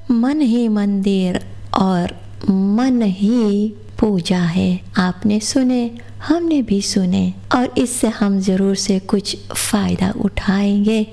मन ही मंदिर और मन ही पूजा है। आपने सुने, हमने भी सुने और इससे हम ज़रूर से कुछ फ़ायदा उठाएंगे।